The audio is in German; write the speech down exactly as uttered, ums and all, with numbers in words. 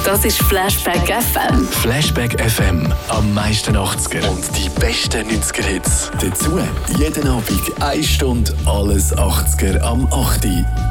Das ist Flashback F M. Flashback F M. Am meisten achtziger und die besten neunziger-Hits. Dazu jeden Abend eine Stunde alles achtziger am acht Uhr.